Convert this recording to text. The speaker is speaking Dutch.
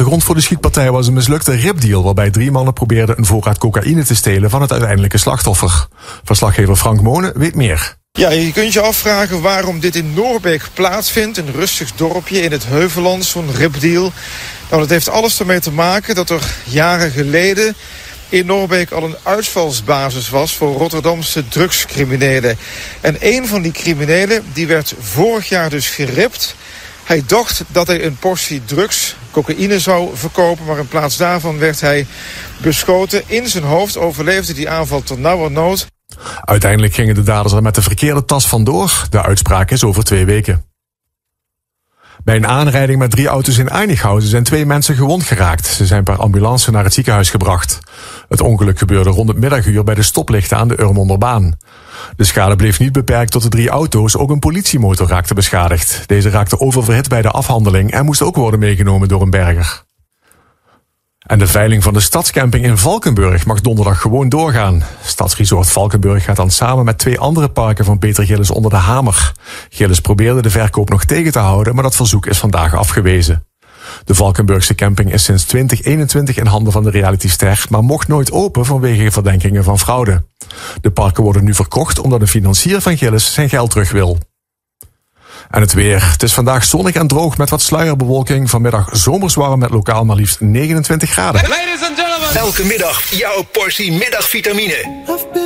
Achtergrond voor de schietpartij was een mislukte ripdeal waarbij 3 mannen probeerden een voorraad cocaïne te stelen van het uiteindelijke slachtoffer. Verslaggever Frank Monen weet meer. Ja, je kunt je afvragen waarom dit in Noorbeek plaatsvindt. Een rustig dorpje in het Heuvelland, zo'n ripdeal. Nou, dat heeft alles ermee te maken dat er jaren geleden in Noorbeek al een uitvalsbasis was voor Rotterdamse drugscriminelen. En een van die criminelen die werd vorig jaar dus geript. Hij dacht dat hij een portie drugs, cocaïne, zou verkopen, maar in plaats daarvan werd hij beschoten. In zijn hoofd overleefde die aanval tot nauwernood. Uiteindelijk gingen de daders er met de verkeerde tas vandoor. De uitspraak is over 2 weken. Bij een aanrijding met 3 auto's in Einighausen zijn 2 mensen gewond geraakt. Ze zijn per ambulance naar het ziekenhuis gebracht. Het ongeluk gebeurde rond het middaguur bij de stoplichten aan de Urmonderbaan. De schade bleef niet beperkt tot de 3 auto's, ook een politiemotor raakte beschadigd. Deze raakte oververhit bij de afhandeling en moest ook worden meegenomen door een berger. En de veiling van de stadscamping in Valkenburg mag donderdag gewoon doorgaan. Stadsresort Valkenburg gaat dan samen met 2 andere parken van Peter Gillis onder de hamer. Gillis probeerde de verkoop nog tegen te houden, maar dat verzoek is vandaag afgewezen. De Valkenburgse camping is sinds 2021 in handen van de realityster, maar mocht nooit open vanwege verdenkingen van fraude. De parken worden nu verkocht omdat een financier van Gillis zijn geld terug wil. En het weer. Het is vandaag zonnig en droog met wat sluierbewolking. Vanmiddag zomers warm met lokaal maar liefst 29 graden. Ladies and gentlemen. Elke middag jouw portie middagvitamine.